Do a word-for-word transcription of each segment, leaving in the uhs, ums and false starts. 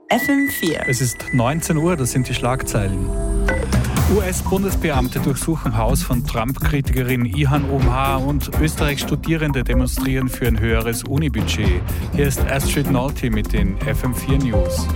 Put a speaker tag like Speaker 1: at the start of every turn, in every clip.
Speaker 1: F M vier.
Speaker 2: Es ist neunzehn Uhr, das sind die Schlagzeilen. U S-Bundesbeamte durchsuchen Haus von Trump-Kritikerin Ilhan Omar und Österreich-Studierende demonstrieren für ein höheres Unibudget. Hier ist Astrid Nolte mit den F M vier News.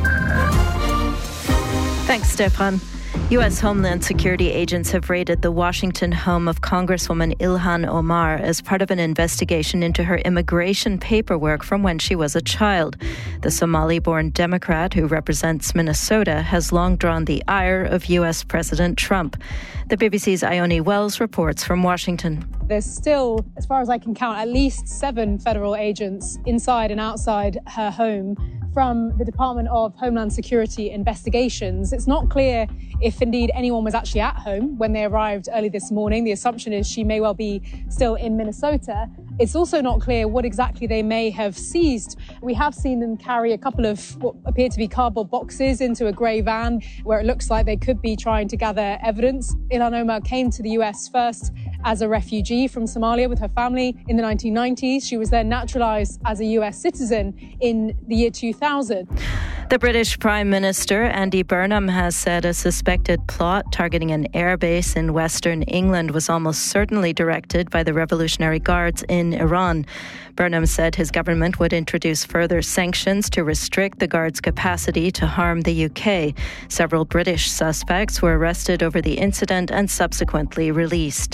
Speaker 3: Thanks, Stefan. U S Homeland Security agents have raided the Washington home of Congresswoman Ilhan Omar as part of an investigation into her immigration paperwork from when she was a child. The Somali-born Democrat who represents Minnesota has long drawn the ire of U S President Trump. The B B C's Ione Wells reports from Washington.
Speaker 4: There's still, as far as I can count, at least seven federal agents inside and outside her home from the Department of Homeland Security investigations. It's not clear if indeed anyone was actually at home when they arrived early this morning. The assumption is she may well be still in Minnesota. It's also not clear what exactly they may have seized. We have seen them carry a couple of what appear to be cardboard boxes into a grey van where it looks like they could be trying to gather evidence. Ilhan Omar came to the U S first as a refugee from Somalia with her family in the nineteen nineties. She was then naturalised as a U S citizen in the year two thousand.
Speaker 3: The British Prime Minister, Andy Burnham, has said a suspected plot targeting an airbase in Western England was almost certainly directed by the Revolutionary Guards in Iran. Burnham said his government would introduce further sanctions to restrict the Guards' capacity to harm the U K. Several British suspects were arrested over the incident and subsequently released.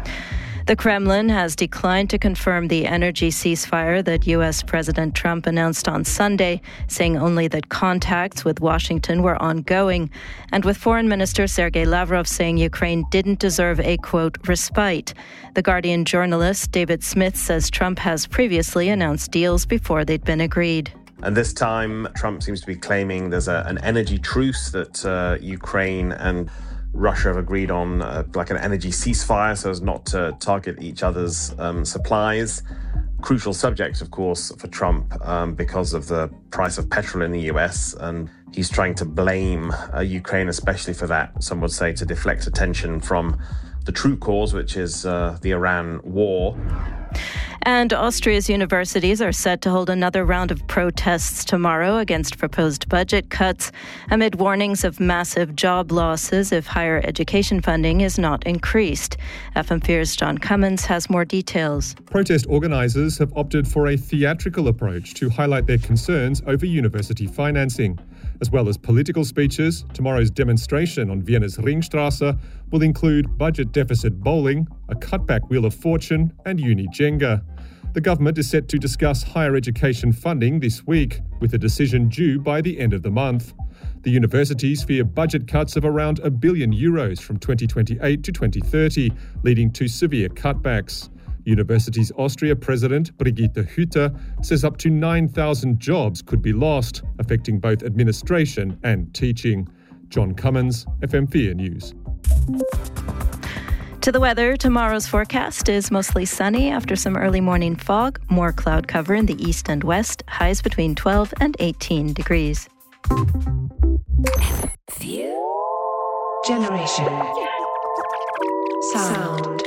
Speaker 3: The Kremlin has declined to confirm the energy ceasefire that U S President Trump announced on Sunday, saying only that contacts with Washington were ongoing, and with Foreign Minister Sergei Lavrov saying Ukraine didn't deserve a, quote, respite. The Guardian journalist David Smith says Trump has previously announced deals before they'd been agreed.
Speaker 5: And this time, Trump seems to be claiming there's a, an energy truce that uh, Ukraine and Russia have agreed on, uh, like an energy ceasefire so as not to target each other's um, supplies. Crucial subject, of course, for Trump um, because of the price of petrol in the U S, and he's trying to blame uh, Ukraine especially for that, some would say, to deflect attention from the true cause, which is uh, the Iran war.
Speaker 3: And Austria's universities are set to hold another round of protests tomorrow against proposed budget cuts, amid warnings of massive job losses if higher education funding is not increased. F M four's John Cummins has more details.
Speaker 6: Protest organisers have opted for a theatrical approach to highlight their concerns over university financing. As well as political speeches, tomorrow's demonstration on Vienna's Ringstrasse will include budget deficit bowling, a cutback wheel of fortune, and uni Jenga. The government is set to discuss higher education funding this week, with a decision due by the end of the month. The universities fear budget cuts of around a billion euros from twenty twenty-eight to twenty thirty, leading to severe cutbacks. Universities Austria President Brigitte Hütter says up to nine thousand jobs could be lost, affecting both administration and teaching. John Cummins, F M four News.
Speaker 3: To the weather, tomorrow's forecast is mostly sunny after some early morning fog, more cloud cover in the east and west, highs between twelve and eighteen degrees.
Speaker 1: Generation Sound.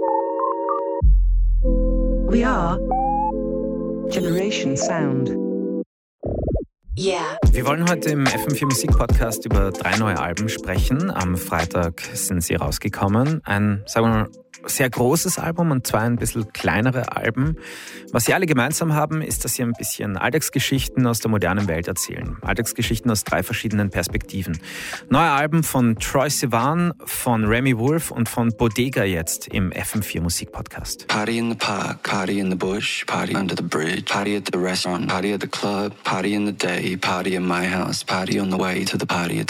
Speaker 1: We are Generation Sound.
Speaker 7: Yeah. Wir wollen heute im F M vier Musik-Podcast über drei neue Alben sprechen. Am Freitag sind sie rausgekommen. Ein, sagen wir mal, sehr großes Album und zwei ein bisschen kleinere Alben. Was sie alle gemeinsam haben, ist, dass sie ein bisschen Alltagsgeschichten aus der modernen Welt erzählen. Alltagsgeschichten aus drei verschiedenen Perspektiven. Neue Alben von Troye Sivan, von Remy Wolf und von Bodega jetzt im F M vier Musik-Podcast.
Speaker 8: Party in the park, party in the bush, party under the bridge, party at the restaurant, party at the club, party in the day, party in my house, party on the way to the party at the